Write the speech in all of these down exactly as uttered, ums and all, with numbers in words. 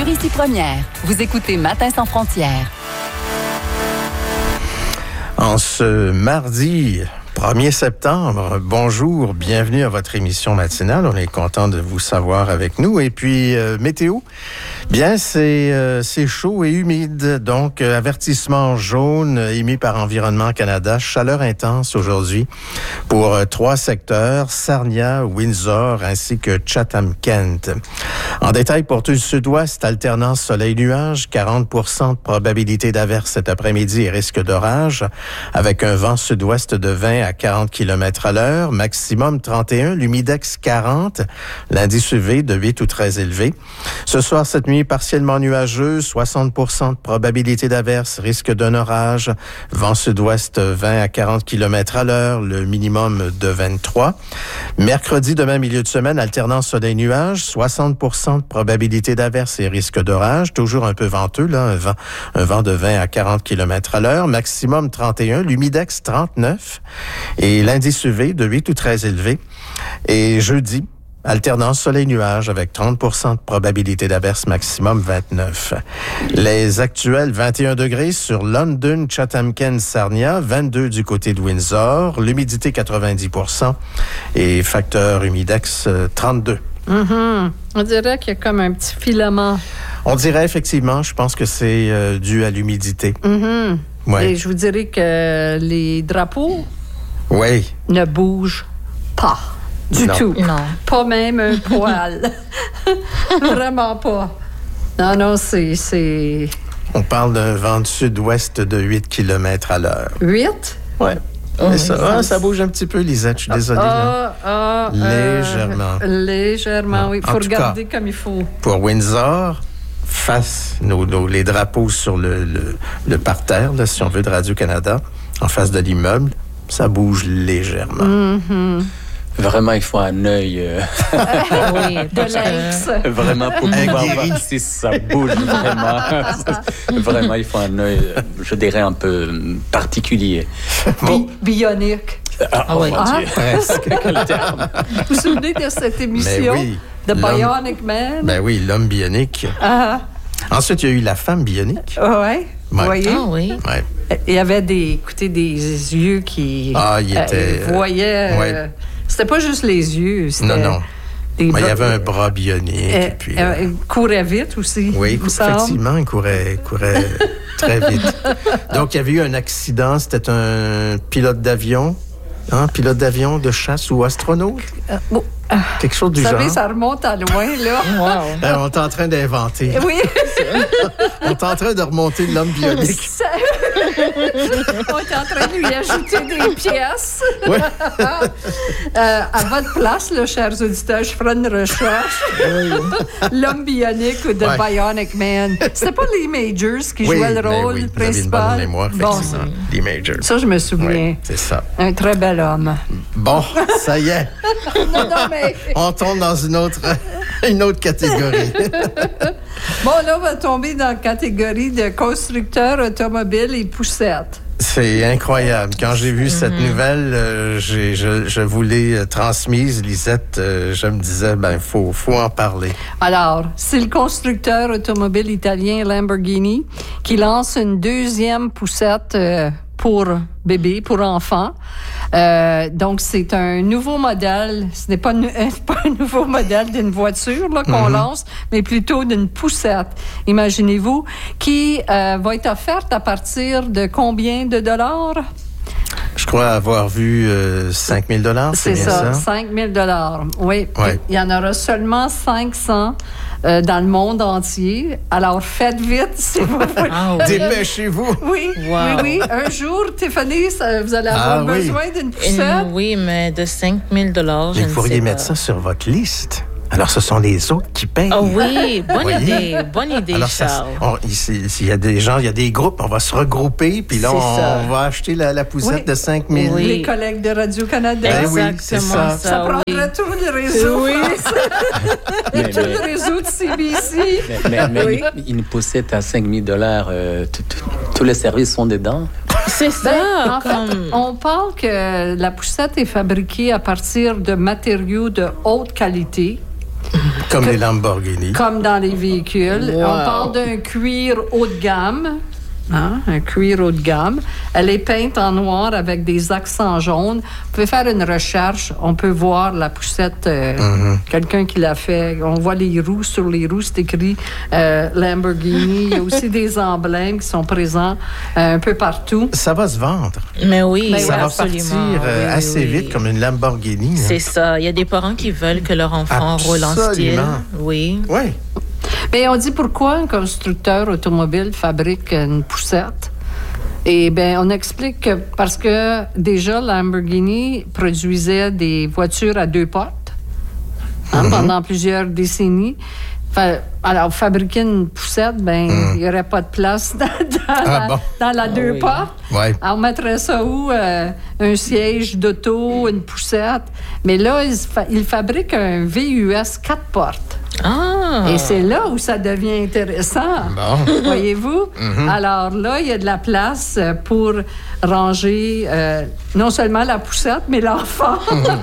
sur Ici Première. Vous écoutez Matin sans frontières. En ce mardi premier septembre, bonjour, bienvenue à votre émission matinale. On est content de vous savoir avec nous. Et puis, euh, météo, bien, c'est, euh, c'est chaud et humide. Donc, euh, avertissement jaune émis par Environnement Canada. Chaleur intense aujourd'hui pour euh, trois secteurs, Sarnia, Windsor ainsi que Chatham-Kent. En détail, pour tout le sud-ouest, alternance soleil-nuage, quarante pour cent de probabilité d'averse cet après-midi et risque d'orage, avec un vent sud-ouest de vingt à quarante kilomètres à l'heure, maximum trente et un, l'humidex quarante, l'indice U V de huit ou très élevé. Ce soir, cette nuit, partiellement nuageux, soixante pour cent de probabilité d'averse, risque d'un orage, vent sud-ouest vingt à quarante kilomètres à l'heure, le minimum de vingt-trois. Mercredi, demain, milieu de semaine, alternance soleil-nuage, soixante pour cent de probabilité d'averse et risque d'orage, toujours un peu venteux, là, un vent, un vent de vingt à quarante kilomètres à l'heure, maximum trente et un, l'humidex trente-neuf et l'indice U V de huit ou très élevé. Et jeudi, alternance soleil-nuage avec trente pour cent de probabilité d'averse, maximum vingt-neuf. Les actuels vingt et un degrés sur London, Chatham-Kent, Sarnia, vingt-deux du côté de Windsor, l'humidité quatre-vingt-dix pour cent et facteur humidex trente-deux. Mm-hmm. On dirait qu'il y a comme un petit filament. On dirait effectivement, je pense que c'est euh, dû à l'humidité. Mm-hmm. Ouais. Et je vous dirais que les drapeaux oui. ne bougent pas du non. tout. Non. Pas même un poil. Vraiment pas. Non, non, c'est, c'est... On parle d'un vent de sud-ouest de huit kilomètres à l'heure. huit? Ouais. Oh, Mais ça, oui, ah, ça, ça bouge un petit peu, Lisette, je suis désolé. Ah, ah, légèrement. Euh, légèrement, oui. Il faut regarder cas, comme il faut. Pour Windsor, face nos, nos, les drapeaux sur le, le, le parterre, là, si on veut, de Radio-Canada, en face de l'immeuble, ça bouge légèrement. Mm-hmm. Vraiment, il faut un œil euh... oui, de l'ex. Vraiment, pour pouvoir voir si ça bouge vraiment. Vraiment, il faut un œil, je dirais, un peu particulier. Bon. Bi- bionique. Ah, ah oh oui, mon ah. Dieu. Presque, quel terme. Vous vous souvenez de cette émission? Oui, The Bionic Man? Ben oui, l'homme bionique. Ah. Ensuite, il y a eu la femme bionique. Oui, ouais. Vous voyez? Ah oui. Ouais. Il y avait des, écoutez, des yeux qui... Ah, il était... Euh, voyait... Ouais. Euh, c'était pas juste les yeux. C'était non, non. Des Mais bras, il y avait un bras bionique. Euh, et puis, euh, il courait vite aussi. Oui, effectivement, il courait, courait très vite. Donc, il y avait eu un accident. C'était un pilote d'avion. Hein, pilote d'avion de chasse ou astronaute? Euh, bon, euh, Quelque chose du vous genre. savez, ça remonte à loin, là. Wow. Ben, on est en train d'inventer. Oui. On est en train de remonter l'homme bionique. Ça... on est en train de lui ajouter des pièces. Oui. euh, à votre place, là, chers auditeurs, je ferai une recherche. L'homme bionique ou The Ouais. Bionic Man. C'était pas Lee Majors qui Oui, jouait le ben rôle oui, vous avez une bonne principal? mémoire, Bon, effectivement. Lee Majors. ça, je me souviens. Oui, c'est ça. Un très bel homme. Bon, ça y est. Non, non, mais... On tombe dans une autre, une autre catégorie. Bon, là, on va tomber dans la catégorie de constructeurs automobiles et poussettes. C'est incroyable. Quand j'ai vu cette mm-hmm. nouvelle, euh, j'ai, je, je vous l'ai euh, transmise, Lisette. Euh, je me disais, ben, faut, faut en parler. Alors, c'est le constructeur automobile italien Lamborghini qui lance une deuxième poussette euh, pour bébé, pour enfants. Euh, donc, c'est un nouveau modèle. Ce n'est pas, nu- pas un nouveau modèle d'une voiture là, qu'on mm-hmm. lance, mais plutôt d'une poussette. Imaginez-vous, qui euh, va être offerte à partir de combien de dollars? Je crois avoir vu euh, cinq mille dollars, c'est, c'est bien ça, ça? cinq mille dollars, oui. Ouais. Il y en aura seulement cinq cents euh, dans le monde entier. Alors, faites vite si vous voulez. Ah, oui. Dépêchez-vous! Oui, Wow. oui, oui. Un jour, Tiffany, ça, vous allez avoir Ah, oui. besoin d'une Une- poussette. oui, mais de cinq mille dollars, je Mais ne vous pourriez sais mettre pas. ça sur votre liste. Alors, ce sont les autres qui payent. Ah oui, bonne Voyez? idée, bonne idée, Alors, ça, Charles. on, ici, s'il y a des gens, il y a des groupes, on va se regrouper, puis là, C'est on, ça. on va acheter la, la poussette Oui. de cinq mille. Oui. Les collègues de Radio-Canada. Ben oui, Exactement c'est ça. ça, Ça prendrait oui. tout le réseau Oui. français. Et Mais- tout mais- le réseau de C B C. Mais, mais, mais Oui. une, une poussette à cinq mille dollars, euh, tout- tout- tous les services sont dedans. C'est ça, Ben, en comme... fait, on parle que la poussette est fabriquée à partir de matériaux de haute qualité. Comme que, les Lamborghini. Comme dans les véhicules. Wow. On parle d'un cuir haut de gamme. Hein, un cuir haut de gamme. Elle est peinte en noir avec des accents jaunes. Vous pouvez faire une recherche. On peut voir la poussette, euh, mm-hmm. quelqu'un qui l'a fait. On voit les roues. Sur les roues, c'est écrit euh, Lamborghini. Il y a aussi des emblèmes qui sont présents euh, un peu partout. Ça va se vendre. Mais oui, Mais ça oui, va absolument. partir euh, Oui, assez oui, vite oui. comme une Lamborghini. C'est hein. ça. Il y a des parents qui veulent que leur enfant roule en style. Absolument. Oui. Oui. Bien, on dit pourquoi un constructeur automobile fabrique une poussette. Eh bien, on explique que parce que déjà, Lamborghini produisait des voitures à deux portes hein, mm-hmm. pendant plusieurs décennies. Fa- Alors, fabriquer une poussette, ben, il n'y aurait pas de place dans, dans Ah, la, bon. dans la deux oui. portes. Ouais. Alors, on mettrait ça où? Euh, un siège d'auto, une poussette. Mais là, ils, fa- ils fabriquent un V U S quatre portes. Ah! Et c'est là où ça devient intéressant. Bon. Voyez-vous? Mm-hmm. Alors là, il y a de la place pour ranger euh, non seulement la poussette, mais l'enfant.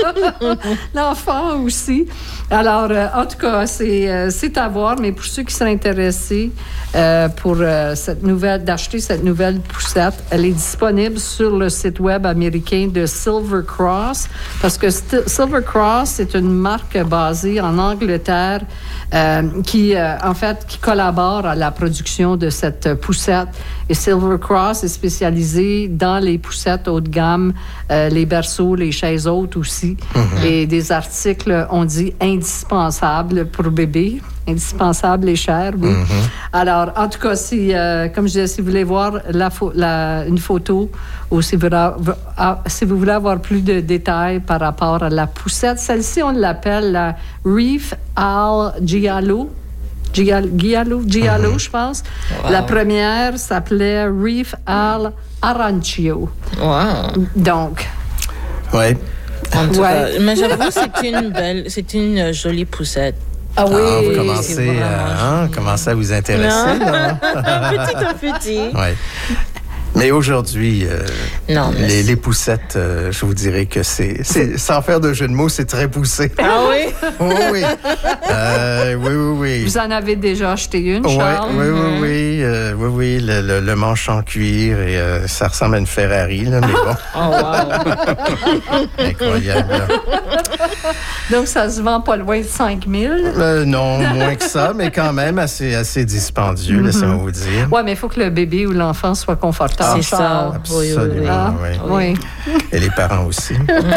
L'enfant aussi. Alors, euh, en tout cas, c'est, euh, c'est à voir, mais pour ceux qui seraient intéressés euh, pour euh, cette nouvelle, d'acheter cette nouvelle poussette, elle est disponible sur le site web américain de Silver Cross, parce que St- Silver Cross, c'est une marque basée en Angleterre euh, qui, euh, en fait, qui collabore à la production de cette poussette. Et Silver Cross est spécialisé dans les poussettes haut de gamme, euh, les berceaux, les chaises hautes aussi, mm-hmm. et des articles, on dit, indispensables pour bébé. Indispensable et cher, oui. Mm-hmm. Alors, en tout cas, si, euh, comme je disais, si vous voulez voir la fo- la, une photo ou si vous, ah, si vous voulez avoir plus de détails par rapport à la poussette, celle-ci, on l'appelle la Reef Al Giallo. Giallo, Giallo, Giallo mm-hmm. je pense. Wow. La première s'appelait Reef Al Arancio. Wow. Donc. Oui. En tout ouais. cas, mais j'avoue, c'est une belle, c'est une jolie poussette. Ah oui, ah, vous oui, commencez, à, hein, commencez à vous intéresser. Là. Petit à petit. Ouais. Mais aujourd'hui, euh, non, mais les, les poussettes, euh, je vous dirais que c'est, c'est, sans faire de jeu de mots, c'est très poussé. Ah oui? oui, oui. Euh, oui, oui, oui. Vous en avez déjà acheté une, ouais, Charles? Oui, oui, oui. Euh, oui, oui, le, le, le manche en cuir, et euh, ça ressemble à une Ferrari, là, mais bon. Oh, wow! Incroyable. Là. Donc, ça se vend pas loin de cinq mille? Euh, non, moins que ça, mais quand même assez, assez dispendieux, mm-hmm. laissez-moi vous dire. Oui, mais il faut que le bébé ou l'enfant soit confortable. Ah, c'est ça. Absolument, oui, oui. oui. oui. Et les parents aussi.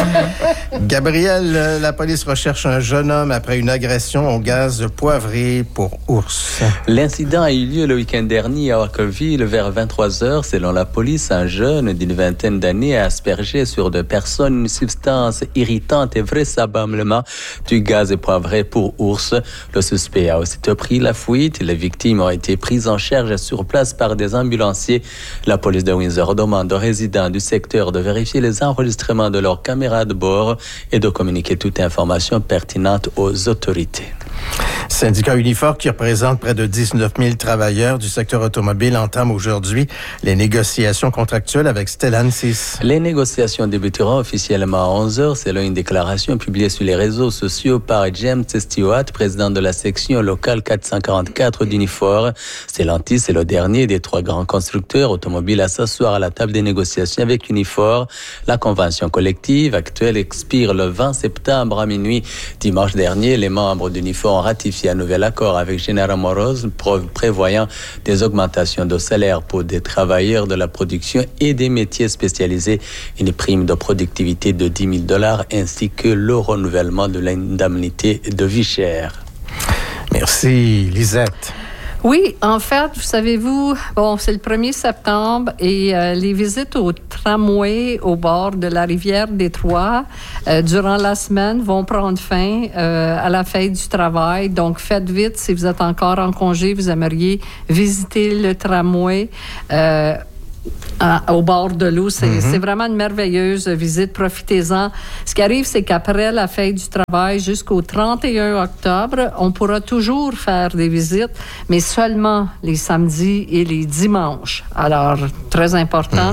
Gabriel, la police recherche un jeune homme après une agression au gaz poivré pour ours. L'incident a eu lieu le week-end dernier à Orqueville vers vingt-trois heures. Selon la police, un jeune d'une vingtaine d'années a aspergé sur deux personnes une substance irritante et vraisemblablement du gaz poivré pour ours. Le suspect a aussitôt pris la fuite. Les victimes ont été prises en charge sur place par des ambulanciers. La police de Windsor demande aux résidents du secteur de vérifier les enregistrements de leurs caméras de bord et de communiquer toute information pertinente aux autorités. Syndicat Unifor, qui représente près de dix-neuf mille travailleurs du secteur automobile, entame aujourd'hui les négociations contractuelles avec Stellantis. Les négociations débuteront officiellement à onze heures, selon une déclaration publiée sur les réseaux sociaux par James Stewart, président de la section locale quatre cent quarante-quatre d'Unifor. Stellantis est le dernier des trois grands constructeurs automobiles à s'asseoir à la table des négociations avec Unifor. La convention collective actuelle expire le vingt septembre à minuit. Dimanche dernier, les membres d'Unifor ont ratifié un nouvel accord avec General Motors prévoyant des augmentations de salaire pour des travailleurs de la production et des métiers spécialisés, une prime de productivité de dix mille dollars ainsi que le renouvellement de l'indemnité de vie chère. Merci, Lisette. Oui, en fait, vous savez-vous, bon, c'est le premier septembre et euh, les visites au tramway au bord de la rivière Détroit euh, durant la semaine vont prendre fin euh, à la fête du travail. Donc, faites vite si vous êtes encore en congé, vous aimeriez visiter le tramway. Euh, À, au bord de l'eau. C'est, mm-hmm. c'est vraiment une merveilleuse visite. Profitez-en. Ce qui arrive, c'est qu'après la fête du travail jusqu'au trente et un octobre, on pourra toujours faire des visites, mais seulement les samedis et les dimanches. Alors, très important. Mm-hmm.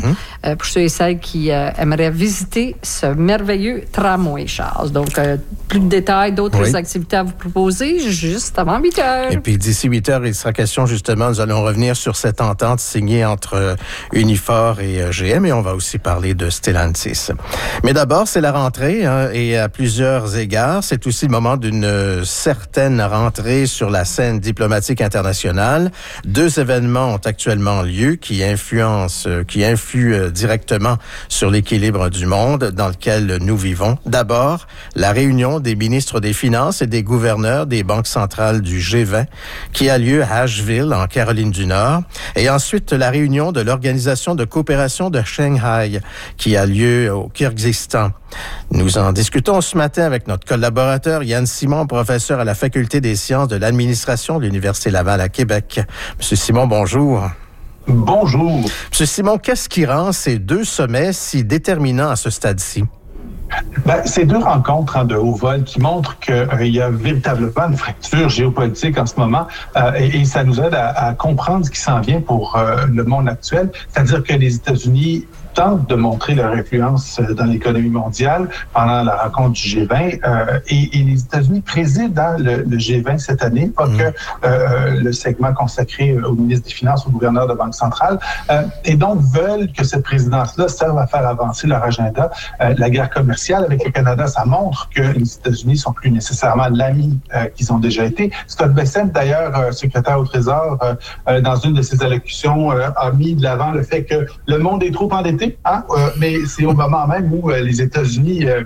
euh, pour ceux et celles qui euh, aimeraient visiter ce merveilleux tramway, Charles. Donc, euh, plus de détails, d'autres oui. activités à vous proposer juste avant huit heures. Et puis, d'ici huit heures, il sera question, justement, nous allons revenir sur cette entente signée entre euh, Unifor et euh, G M, et on va aussi parler de Stellantis. Mais d'abord, c'est la rentrée, hein, et à plusieurs égards, c'est aussi le moment d'une euh, certaine rentrée sur la scène diplomatique internationale. Deux événements ont actuellement lieu qui influencent, euh, qui influent euh, directement sur l'équilibre du monde dans lequel nous vivons. D'abord, la réunion des ministres des Finances et des gouverneurs des banques centrales du G vingt qui a lieu à Asheville, en Caroline du Nord. Et ensuite, la réunion de l'Organisation de coopération de Shanghai qui a lieu au Kyrgyzstan. Nous en discutons ce matin avec notre collaborateur Yann Simon, professeur à la Faculté des sciences de l'administration de l'Université Laval à Québec. Monsieur Simon, bonjour. Bonjour. Monsieur Simon, qu'est-ce qui rend ces deux sommets si déterminants à ce stade-ci? Ben, ces deux rencontres hein, de haut vol qui montrent qu'il euh, y a véritablement une fracture géopolitique en ce moment euh, et, et ça nous aide à, à comprendre ce qui s'en vient pour euh, le monde actuel. C'est-à-dire que les États-Unis tentent de montrer leur influence dans l'économie mondiale pendant la rencontre du G vingt euh, et, et les États-Unis président le, le G vingt cette année, pas mmh. que euh, le segment consacré au ministre des Finances, au gouverneur de Banque centrale, euh, et donc veulent que cette présidence-là serve à faire avancer leur agenda. Euh, la guerre commerciale avec le Canada, ça montre que les États-Unis sont plus nécessairement l'ami euh, qu'ils ont déjà été. Scott Bessent, d'ailleurs, euh, secrétaire au Trésor, euh, euh, dans une de ses allocutions, euh, a mis de l'avant le fait que le monde est trop endetté. Hein? Euh, mais c'est au moment même où euh, les États-Unis euh,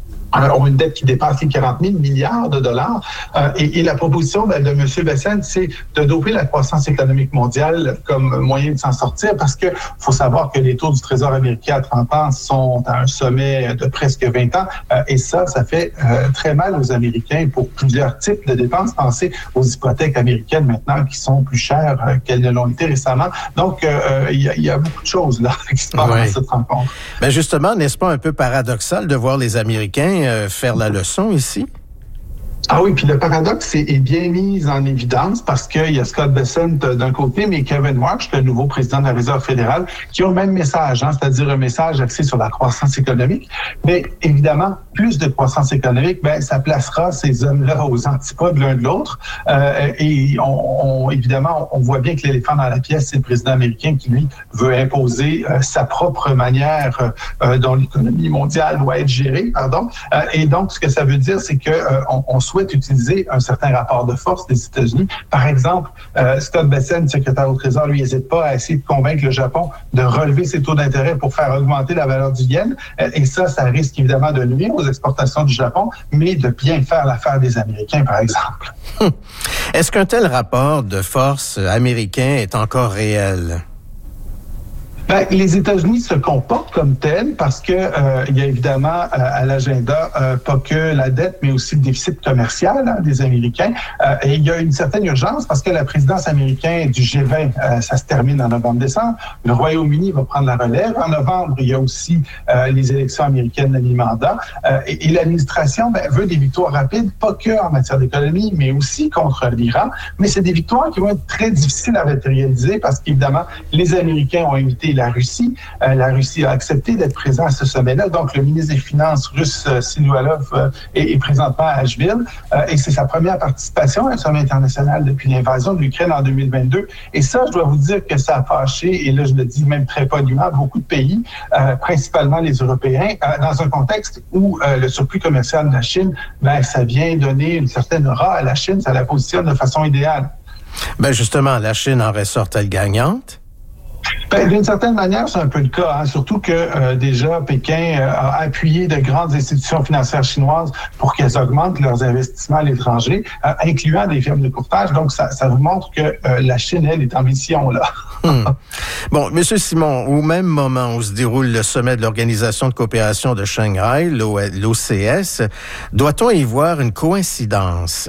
ont une dette qui dépasse les quarante mille milliards de dollars. Euh, et, et la proposition ben, de M. Bessent, c'est de doper la croissance économique mondiale comme moyen de s'en sortir parce que faut savoir que les taux du Trésor américain à trente ans sont à un sommet de presque vingt ans. Euh, et ça, ça fait euh, très mal aux Américains pour plusieurs types de dépenses. Pensez aux hypothèques américaines maintenant qui sont plus chères euh, qu'elles ne l'ont été récemment. Donc, il euh, y, y a beaucoup de choses là qui se passent ouais. dans cette rencontre. Ben justement, n'est-ce pas un peu paradoxal de voir les Américains faire la leçon ici? Ah oui, puis le paradoxe est bien mis en évidence parce qu'il y a Scott Bessent d'un côté, mais Kevin Warsh, le nouveau président de la Réserve fédérale, qui ont le même message, hein, c'est-à-dire un message axé sur la croissance économique. Mais évidemment, plus de croissance économique, ben ça placera ces hommes-là aux antipodes l'un de l'autre. Euh, et on, on, évidemment, on voit bien que l'éléphant dans la pièce, c'est le président américain qui, lui, veut imposer euh, sa propre manière euh, dont l'économie mondiale doit être gérée. Pardon. Euh, et donc, ce que ça veut dire, c'est que euh, on, on souhaite utiliser un certain rapport de force des États-Unis. Par exemple, euh, Scott Bessent, secrétaire au Trésor, lui, n'hésite pas à essayer de convaincre le Japon de relever ses taux d'intérêt pour faire augmenter la valeur du yen. Euh, et ça, ça risque évidemment de nuire aux exportations du Japon, mais de bien faire l'affaire des Américains, par exemple. Hum. Est-ce qu'un tel rapport de force américain est encore réel? Ben, les États-Unis se comportent comme tels parce que euh, il y a évidemment euh, à l'agenda euh, pas que la dette, mais aussi le déficit commercial hein, des Américains. Euh, et il y a une certaine urgence parce que la présidence américaine du G vingt, euh, ça se termine en novembre-décembre. Le Royaume-Uni va prendre la relève. En novembre, il y a aussi euh, les élections américaines de mi-mandat. Euh, et, et l'administration ben, veut des victoires rapides, pas que en matière d'économie, mais aussi contre l'Iran. Mais c'est des victoires qui vont être très difficiles à matérialiser parce qu'évidemment, les Américains ont invité la Russie. Euh, la Russie a accepté d'être présent à ce sommet-là. Donc, le ministre des Finances russe, euh, Siluanov, euh, est, est présentement à Asheville. Euh, et c'est sa première participation à un sommet international depuis l'invasion de l'Ukraine en deux mille vingt-deux. Et ça, je dois vous dire que ça a fâché, et là, je le dis même très poliment, beaucoup de pays, euh, principalement les Européens, euh, dans un contexte où euh, le surplus commercial de la Chine, ben, ça vient donner une certaine aura à la Chine, ça la positionne de façon idéale. Ben justement, la Chine en ressort-elle gagnante? Ben, d'une certaine manière, c'est un peu le cas, hein, surtout que euh, déjà Pékin euh, a appuyé de grandes institutions financières chinoises pour qu'elles augmentent leurs investissements à l'étranger, euh, incluant des firmes de courtage. Donc, ça, ça vous montre que euh, la Chine, elle, est en mission, là. hmm. Bon, Monsieur Simon, au même moment où se déroule le sommet de l'Organisation de coopération de Shanghai, l'O C S, doit-on y voir une coïncidence?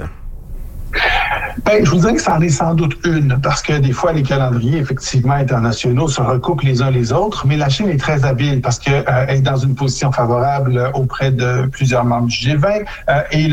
Ben, je vous dirais que ça en est sans doute une, parce que des fois, les calendriers, effectivement, internationaux se recoupent les uns les autres, mais la Chine est très habile parce qu'elle euh, est dans une position favorable auprès de plusieurs membres du G vingt euh, et